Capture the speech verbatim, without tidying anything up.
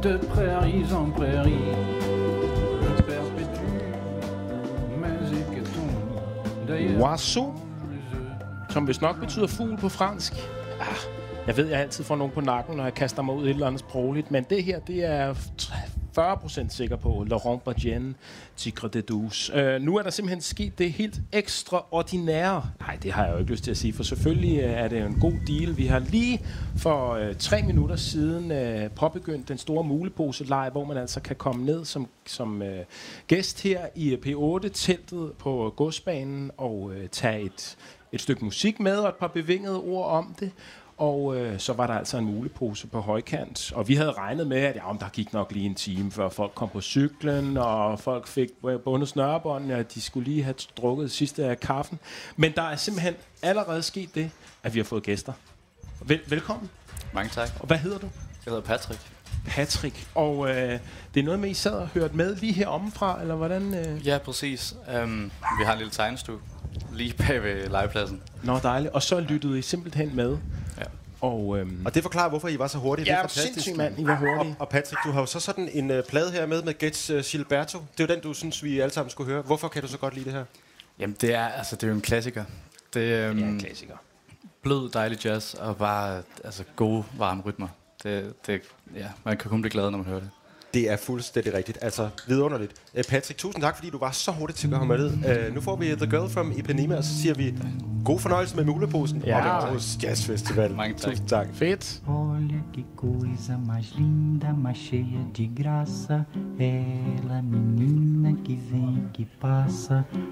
de prairies en prairies, je perpétue mes hécatombes. D'ailleurs, Oiseau, som vist nok betyder fugl på fransk. Ah, jeg ved, jeg altid får nogen på nakken, når jeg kaster mig ud i et eller andet sprogligt, men det her, det er fyrre procent sikker på. Laurent Bardienne, Tigre de Douce. Uh, nu er der simpelthen sket det helt ekstraordinære. Nej, det har jeg jo ikke lyst til at sige, for selvfølgelig uh, er det en god deal. Vi har lige for uh, tre minutter siden uh, påbegyndt den store mulepose-leg, hvor man altså kan komme ned som, som uh, gæst her i P otte-teltet på godsbanen og uh, tage et, et stykke musik med og et par bevingede ord om det. Og øh, så var der altså en mulepose på højkant. Og vi havde regnet med, at ja, der gik nok lige en time, før folk kom på cyklen, og folk fik bundet snørebånd, og de skulle lige have drukket sidste af kaffen. Men der er simpelthen allerede sket det, at vi har fået gæster. Vel- velkommen. Mange tak. Og hvad hedder du? Jeg hedder Patrick. Patrick. Og øh, det er noget med, I sad og hørte med lige her ommefra, eller hvordan? Øh? Ja, præcis. Um, vi har en lille tegnestue lige bag ved legepladsen. Nå, dejligt. Og så lyttede I simpelthen med. Ja. Og, øhm, og det forklarer, hvorfor I var så hurtige. Ja, det er fantastisk. mand, I var hurtige. Og, og Patrick, du har jo så sådan en uh, plade her med, med Gets uh, Gilberto. Det er jo den, du synes, vi alle sammen skulle høre. Hvorfor kan du så godt lide det her? Jamen, det er, altså, det er jo en klassiker. Det, um, det er en klassiker. Blød, dejlig jazz og bare altså, gode, varme rytmer. Det, det, ja, man kan kun blive glad, når man hører det. Det er fuldstændig rigtigt. Altså, vidunderligt. Uh, Patrick, tusind tak, fordi du var så hurtigt til at komme med. Uh, nu får vi The Girl from Ipanema, og så siger vi god fornøjelse med muleposen ja. og den Aarhus Jazz Festival. Mange tak. Tusind tak. Fedt. Olha que coisa mais linda, mais cheia de graça. Ela, menina que vem, que passa.